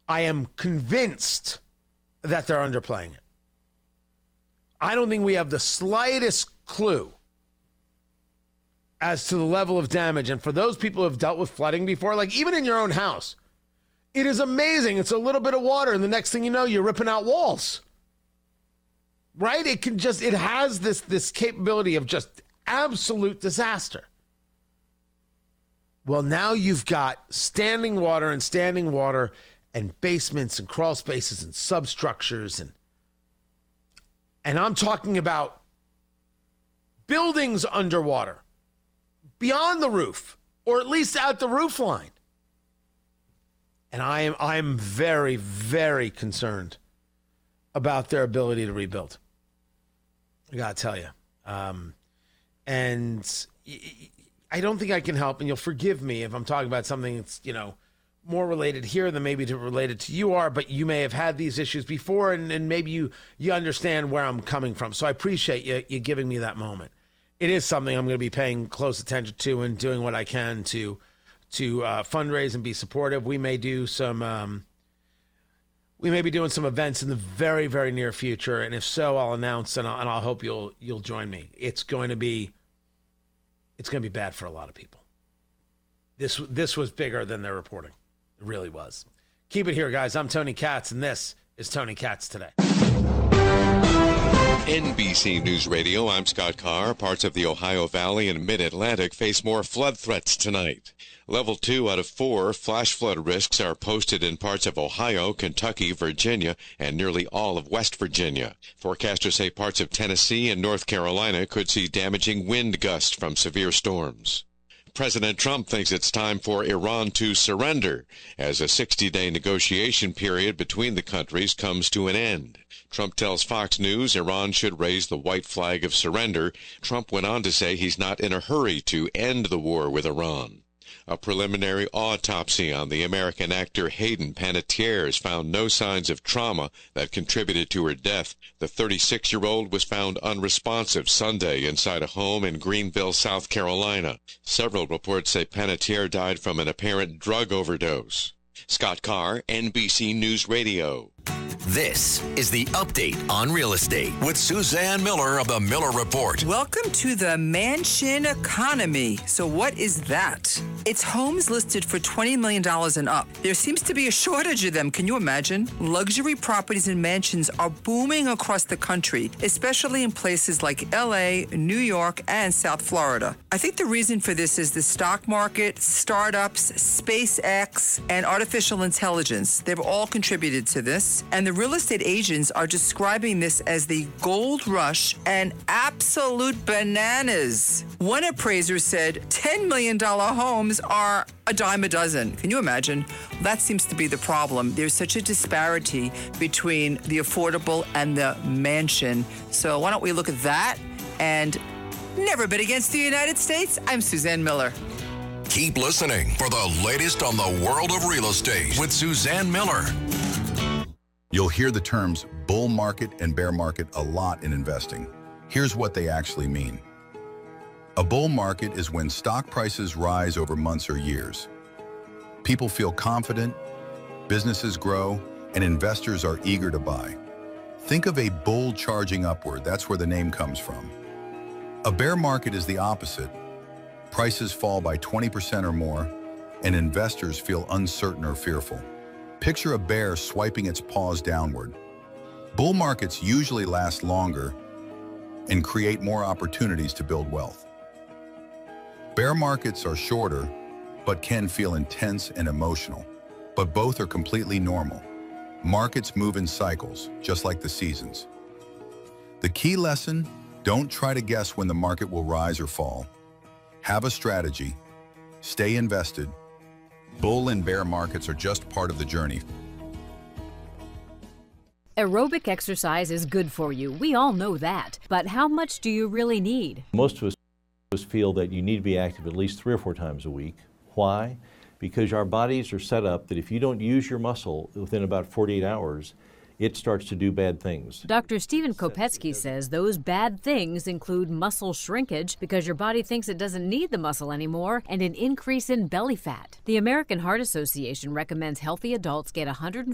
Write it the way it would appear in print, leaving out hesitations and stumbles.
I am convinced that they're underplaying it. I don't think we have the slightest clue as to the level of damage. And for those people who have dealt with flooding before, like even in your own house, it is amazing. It's a little bit of water, and the next thing you know, you're ripping out walls. Right? It has this capability of just absolute disaster. Well, now you've got standing water and basements and crawl spaces and substructures and I'm talking about buildings underwater, beyond the roof, or at least at the roof line. And I'm very, very concerned about their ability to rebuild. I gotta tell you. And I don't think I can help, and you'll forgive me if I'm talking about something that's, more related here than maybe related to you are, but you may have had these issues before, and maybe you understand where I'm coming from. So I appreciate you giving me that moment. It is something I'm going to be paying close attention to and doing what I can to fundraise and be supportive. We may do we may be doing some events in the very, very near future, and if so, I'll announce and I'll hope you'll join me. It's going to be bad for a lot of people. This was bigger than they're reporting. It really was. Keep it here, guys. I'm Tony Katz, and this is Tony Katz Today. NBC News Radio, I'm Scott Carr. Parts of the Ohio Valley and Mid-Atlantic face more flood threats tonight. Level 2 out of 4 flash flood risks are posted in parts of Ohio, Kentucky, Virginia, and nearly all of West Virginia. Forecasters say parts of Tennessee and North Carolina could see damaging wind gusts from severe storms. President Trump thinks it's time for Iran to surrender as a 60-day negotiation period between the countries comes to an end. Trump tells Fox News Iran should raise the white flag of surrender. Trump went on to say he's not in a hurry to end the war with Iran. A preliminary autopsy on the American actor Hayden Panettiere has found no signs of trauma that contributed to her death. The 36-year-old was found unresponsive Sunday inside a home in Greenville, South Carolina. Several reports say Panettiere died from an apparent drug overdose. Scott Carr, NBC News Radio. This is the Update on Real Estate with Suzanne Miller of the Miller Report. Welcome to the mansion economy. So what is that? It's homes listed for $20 million and up. There seems to be a shortage of them. Can you imagine? Luxury properties and mansions are booming across the country, especially in places like LA, New York, and South Florida. I think the reason for this is the stock market, startups, SpaceX, and artificial intelligence. They've all contributed to this. And the real estate agents are describing this as the gold rush and absolute bananas. One appraiser said $10 million homes are a dime a dozen. Can you imagine? That seems to be the problem. There's such a disparity between the affordable and the mansion. So why don't we look at that and never bid against the United States? I'm Suzanne Miller. Keep listening for the latest on the world of real estate with Suzanne Miller. You'll hear the terms bull market and bear market a lot in investing. Here's what they actually mean. A bull market is when stock prices rise over months or years. People feel confident, businesses grow, and investors are eager to buy. Think of a bull charging upward. That's where the name comes from. A bear market is the opposite. Prices fall by 20% or more, and investors feel uncertain or fearful. Picture a bear swiping its paws downward. Bull markets usually last longer and create more opportunities to build wealth. Bear markets are shorter, but can feel intense and emotional. But both are completely normal. Markets move in cycles, just like the seasons. The key lesson: don't try to guess when the market will rise or fall. Have a strategy. Stay invested. Bull and bear markets are just part of the journey. Aerobic exercise is good for you. We all know that. But how much do you really need? Most of us feel that you need to be active at least 3 or 4 times a week. Why? Because our bodies are set up that if you don't use your muscle within about 48 hours, it starts to do bad things. Dr. Stephen Kopetsky says those bad things include muscle shrinkage because your body thinks it doesn't need the muscle anymore, and an increase in belly fat. The American Heart Association recommends healthy adults get 150